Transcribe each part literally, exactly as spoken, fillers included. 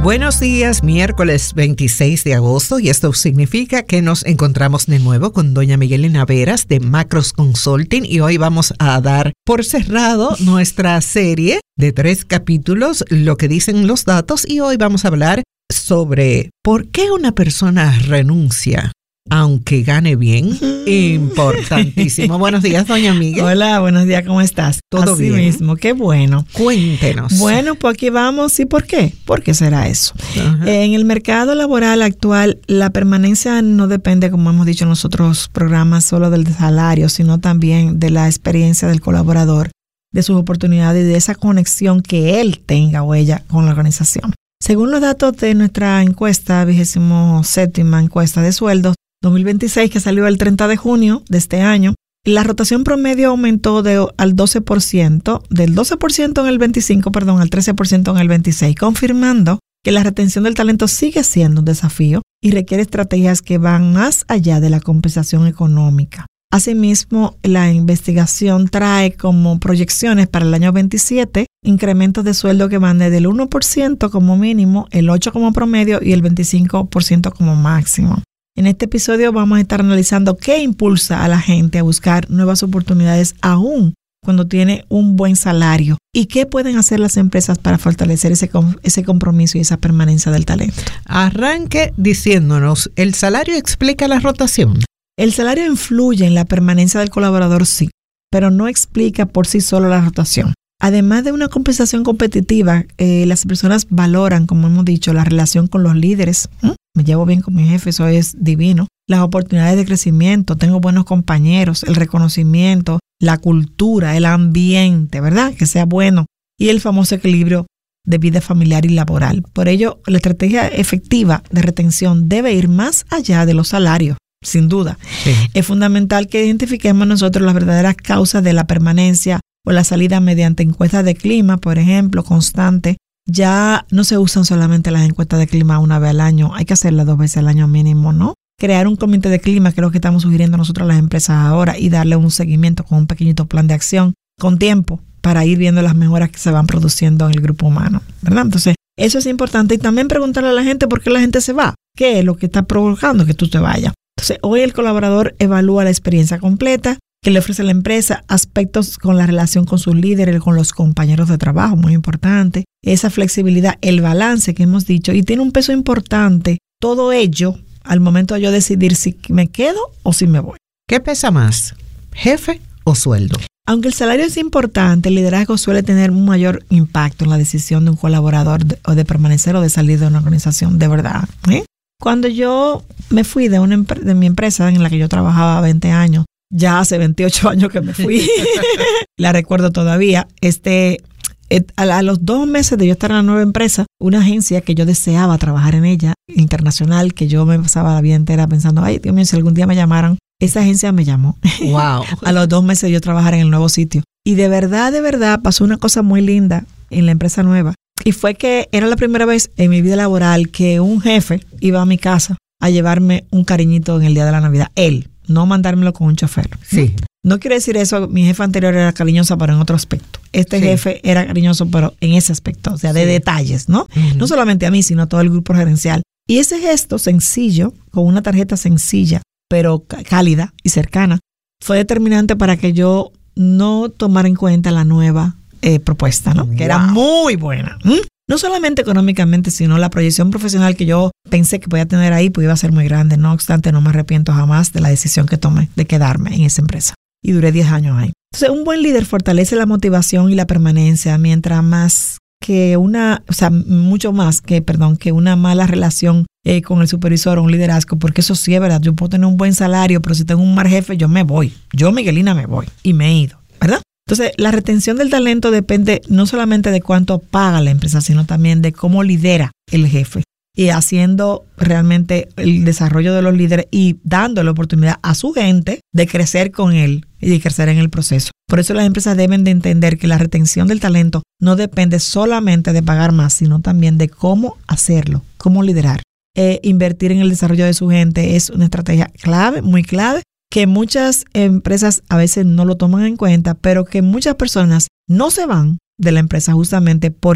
Buenos días, miércoles veintiséis de agosto, y esto significa que nos encontramos de nuevo con doña Miguelina Veras de Macros Consulting, y hoy vamos a dar por cerrado nuestra serie de tres capítulos, Lo que dicen los datos, y hoy vamos a hablar sobre por qué una persona renuncia aunque gane bien. Importantísimo. Buenos días, doña Miguel. Hola, buenos días, ¿cómo estás? Todo Así bien. mismo, qué bueno. Cuéntenos. Bueno, pues aquí vamos. ¿Y por qué? ¿Por qué será eso? Ajá. En el mercado laboral actual, la permanencia no depende, como hemos dicho en los otros programas, solo del salario, sino también de la experiencia del colaborador, de sus oportunidades y de esa conexión que él tenga o ella con la organización. Según los datos de nuestra encuesta, vigésimo séptima encuesta de sueldos, dos mil veintiséis, que salió el treinta de junio de este año, la rotación promedio aumentó de, al doce por ciento, del doce por ciento en el veinticinco, perdón, al trece por ciento en el veintiséis, confirmando que la retención del talento sigue siendo un desafío y requiere estrategias que van más allá de la compensación económica. Asimismo, la investigación trae como proyecciones para el año veintisiete incrementos de sueldo que van desde el uno por ciento como mínimo, el ocho por ciento como promedio y el veinticinco por ciento como máximo. En este episodio vamos a estar analizando qué impulsa a la gente a buscar nuevas oportunidades aún cuando tiene un buen salario y qué pueden hacer las empresas para fortalecer ese, ese compromiso y esa permanencia del talento. Arranque diciéndonos, ¿el salario explica la rotación? El salario influye en la permanencia del colaborador, sí, pero no explica por sí solo la rotación. Además de una compensación competitiva, eh, las personas valoran, como hemos dicho, la relación con los líderes. ¿Mm? Me llevo bien con mi jefe, eso es divino. Las oportunidades de crecimiento, tengo buenos compañeros, el reconocimiento, la cultura, el ambiente, ¿verdad? Que sea bueno. Y el famoso equilibrio de vida familiar y laboral. Por ello, la estrategia efectiva de retención debe ir más allá de los salarios, sin duda. Sí. Es fundamental que identifiquemos nosotros las verdaderas causas de la permanencia o la salida mediante encuestas de clima, por ejemplo, constante. Ya no se usan solamente las encuestas de clima una vez al año, hay que hacerlas dos veces al año mínimo, ¿no? Crear un comité de clima, que es lo que estamos sugiriendo nosotros a las empresas ahora, y darle un seguimiento con un pequeñito plan de acción con tiempo para ir viendo las mejoras que se van produciendo en el grupo humano, ¿verdad? Entonces, eso es importante. Y también preguntarle a la gente por qué la gente se va, qué es lo que está provocando que tú te vayas. Entonces, hoy el colaborador evalúa la experiencia completa que le ofrece la empresa, aspectos con la relación con sus líderes, con los compañeros de trabajo, muy importante, esa flexibilidad, el balance que hemos dicho, y tiene un peso importante todo ello al momento de yo decidir si me quedo o si me voy. ¿Qué pesa más, jefe o sueldo? Aunque el salario es importante, el liderazgo suele tener un mayor impacto en la decisión de un colaborador de, o de permanecer o de salir de una organización, de verdad. ¿eh? Cuando yo me fui de, una, de mi empresa en la que yo trabajaba veinte años, ya hace veintiocho años que me fui, la recuerdo todavía, este, a, a los dos meses de yo estar en la nueva empresa, una agencia que yo deseaba trabajar en ella, internacional, que yo me pasaba la vida entera pensando, ay, Dios mío, si algún día me llamaran, esa agencia me llamó. Wow. A los dos meses de yo trabajar en el nuevo sitio. Y de verdad, de verdad, pasó una cosa muy linda en la empresa nueva. Y fue que era la primera vez en mi vida laboral que un jefe iba a mi casa a llevarme un cariñito en el día de la Navidad. Él. No mandármelo con un chofer. Sí. No quiere decir eso, mi jefe anterior era cariñosa, pero en otro aspecto. Este sí. jefe era cariñoso, pero en ese aspecto, o sea, de sí. detalles, ¿no? Uh-huh. No solamente a mí, sino a todo el grupo gerencial. Y ese gesto sencillo, con una tarjeta sencilla, pero cálida y cercana, fue determinante para que yo no tomara en cuenta la nueva eh, propuesta, ¿no? Wow. Que era muy buena. ¿Mm? No solamente económicamente, sino la proyección profesional que yo pensé que podía tener ahí, pues iba a ser muy grande. No obstante, no me arrepiento jamás de la decisión que tomé de quedarme en esa empresa. Y duré diez años ahí. Entonces, un buen líder fortalece la motivación y la permanencia, mientras más que una, o sea, mucho más que, perdón, que una mala relación eh, con el supervisor o un liderazgo, porque eso sí es verdad. Yo puedo tener un buen salario, pero si tengo un mal jefe, yo me voy. Yo, Miguelina, me voy. Y me he ido, ¿verdad? Entonces, la retención del talento depende no solamente de cuánto paga la empresa, sino también de cómo lidera el jefe. Y haciendo realmente el desarrollo de los líderes y dando la oportunidad a su gente de crecer con él y de crecer en el proceso. Por eso las empresas deben de entender que la retención del talento no depende solamente de pagar más, sino también de cómo hacerlo, cómo liderar. Eh, invertir en el desarrollo de su gente es una estrategia clave, muy clave, que muchas empresas a veces no lo toman en cuenta, pero que muchas personas no se van de la empresa justamente porque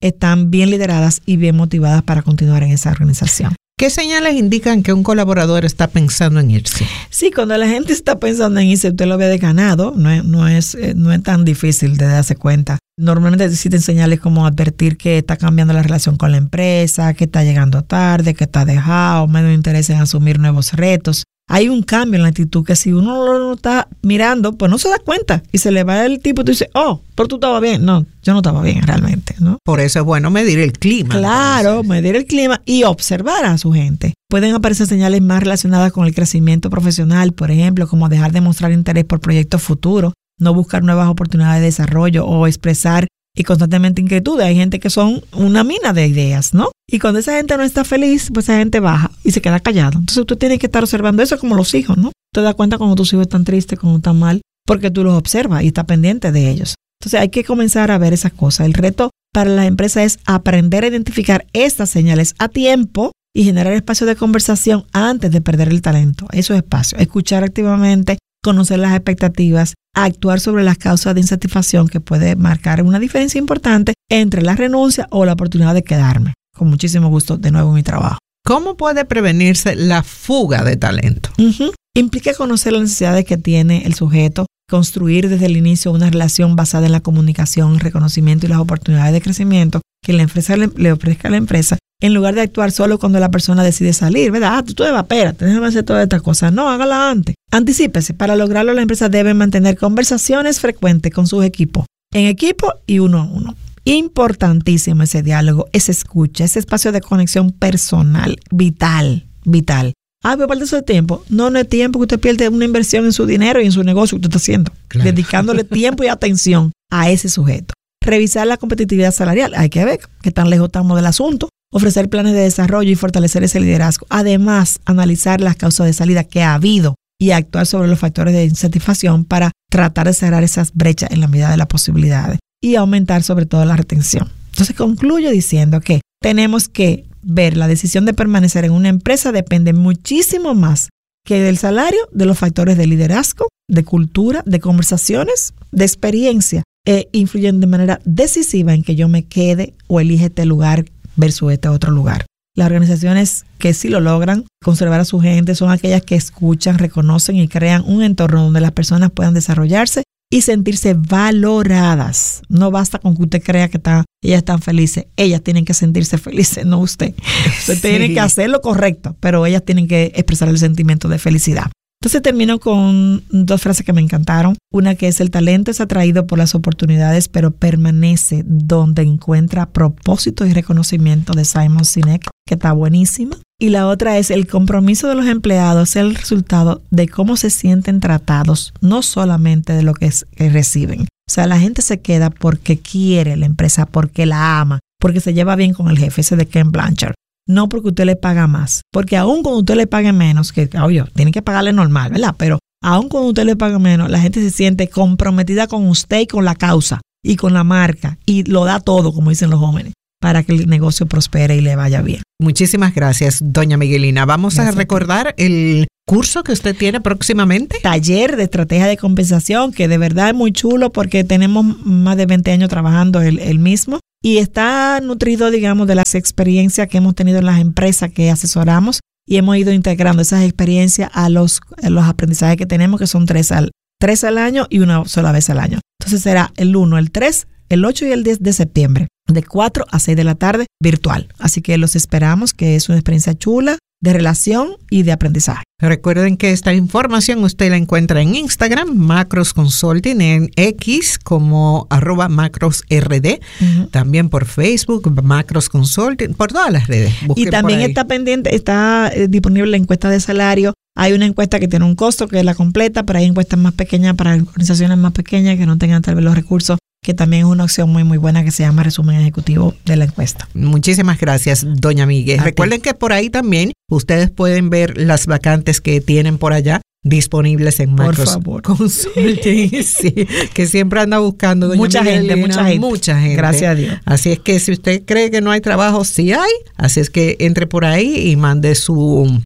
están bien lideradas y bien motivadas para continuar en esa organización. ¿Qué señales indican que un colaborador está pensando en irse? Sí, cuando la gente está pensando en irse, usted lo ve de ganado, no es, no es, no es tan difícil de darse cuenta. Normalmente existen señales como advertir que está cambiando la relación con la empresa, que está llegando tarde, que está dejado, menos interés en asumir nuevos retos. Hay un cambio en la actitud que si uno lo está mirando, pues no se da cuenta y se le va el tipo y tú dices, oh, pero tú estabas bien. No, yo no estaba bien realmente, ¿no? Por eso es bueno medir el clima. Claro, entonces. medir el clima y observar a su gente. Pueden aparecer señales más relacionadas con el crecimiento profesional, por ejemplo, como dejar de mostrar interés por proyectos futuros, no buscar nuevas oportunidades de desarrollo o expresar y constantemente inquietudes. Hay gente que son una mina de ideas, ¿no? Y cuando esa gente no está feliz, pues esa gente baja y se queda callado. Entonces usted tiene que estar observando eso como los hijos, ¿no? Te das cuenta cuando tus hijos están tristes, cuando están mal, porque tú los observas y estás pendiente de ellos. Entonces hay que comenzar a ver esas cosas. El reto para las empresas es aprender a identificar estas señales a tiempo y generar espacio de conversación antes de perder el talento. Esos espacios. Escuchar activamente, conocer las expectativas, actuar sobre las causas de insatisfacción que puede marcar una diferencia importante entre la renuncia o la oportunidad de quedarme. Con muchísimo gusto de nuevo en mi trabajo. ¿Cómo puede prevenirse la fuga de talento? Uh-huh. Implica conocer las necesidades que tiene el sujeto, construir desde el inicio una relación basada en la comunicación, el reconocimiento y las oportunidades de crecimiento que la empresa le, le ofrezca a la empresa, en lugar de actuar solo cuando la persona decide salir, ¿verdad? Ah, tú, tú espérate, déjame hacer todas estas cosas. No, hágala antes. Anticípese. Para lograrlo, la empresa debe mantener conversaciones frecuentes con sus equipos, en equipo y uno a uno. Importantísimo ese diálogo, esa escucha, ese espacio de conexión personal, vital, vital. Ah, pero parte de ese tiempo. No, no es tiempo que usted pierde una inversión en su dinero y en su negocio que usted está haciendo. Claro. Dedicándole tiempo y atención a ese sujeto. Revisar la competitividad salarial. Hay que ver qué tan lejos estamos del asunto. Ofrecer planes de desarrollo y fortalecer ese liderazgo. Además, analizar las causas de salida que ha habido y actuar sobre los factores de insatisfacción para tratar de cerrar esas brechas en la medida de las posibilidades y aumentar sobre todo la retención. Entonces concluyo diciendo que tenemos que ver la decisión de permanecer en una empresa depende muchísimo más que del salario, de los factores de liderazgo, de cultura, de conversaciones, de experiencia, e influyen de manera decisiva en que yo me quede o elija este lugar versus este otro lugar. Las organizaciones que sí lo logran conservar a su gente son aquellas que escuchan, reconocen y crean un entorno donde las personas puedan desarrollarse y sentirse valoradas. No basta con que usted crea que está, ellas están felices. Ellas tienen que sentirse felices, no usted. Usted sí. tiene que hacer lo correcto, pero ellas tienen que expresar el sentimiento de felicidad. Entonces termino con dos frases que me encantaron. Una que es: el talento es atraído por las oportunidades, pero permanece donde encuentra propósito y reconocimiento, de Simon Sinek, que está buenísima. Y la otra es: el compromiso de los empleados es el resultado de cómo se sienten tratados, no solamente de lo que, es, que reciben. O sea, la gente se queda porque quiere la empresa, porque la ama, porque se lleva bien con el jefe, ese de Ken Blanchard. No porque usted le paga más, porque aún cuando usted le pague menos, que obvio, tiene que pagarle normal, ¿verdad? Pero aún cuando usted le paga menos, la gente se siente comprometida con usted y con la causa y con la marca y lo da todo, como dicen los jóvenes, para que el negocio prospere y le vaya bien. Muchísimas gracias, doña Miguelina. Vamos gracias a recordar el curso que usted tiene próximamente. Taller de estrategia de compensación, que de verdad es muy chulo porque tenemos más de veinte años trabajando el, el mismo. Y está nutrido, digamos, de las experiencias que hemos tenido en las empresas que asesoramos y hemos ido integrando esas experiencias a los, a los aprendizajes que tenemos, que son tres al, tres al año y una sola vez al año. Entonces será el uno, el tres, el ocho y el diez de septiembre, de cuatro a seis de la tarde, virtual. Así que los esperamos, que es una experiencia chula, de relación y de aprendizaje. Recuerden que esta información usted la encuentra en Instagram, Macros Consulting, en X como arroba macrosrd, uh-huh. también por Facebook, Macros Consulting, por todas las redes. Busquen y también está pendiente, está disponible la encuesta de salario. Hay una encuesta que tiene un costo, que es la completa, pero hay encuestas más pequeñas para organizaciones más pequeñas que no tengan tal vez los recursos, que también es una opción muy muy buena, que se llama resumen ejecutivo de la encuesta. Muchísimas gracias, doña Miguel. A Recuerden ti. que por ahí también ustedes pueden ver las vacantes que tienen por allá disponibles en Macros Consulting, sí, que siempre anda buscando doña mucha Miguelina, gente, mucha gente, mucha gente. Gracias a Dios. Así es que si usted cree que no hay trabajo, sí hay. Así es que entre por ahí y mande su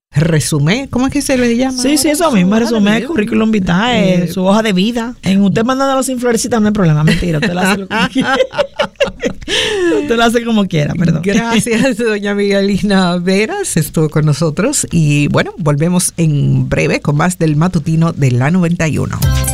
resumen, ¿cómo es que se le llama? Sí, sí, eso mismo, resumen, currículum vitae, eh, su hoja de vida. En usted mandando sin florecita no hay problema, mentira, usted la hace lo que quiera. Usted la hace como quiera, perdón. Gracias, doña Miguelina Veras, estuvo con nosotros y bueno, volvemos en breve con más del matutino de la noventa y uno.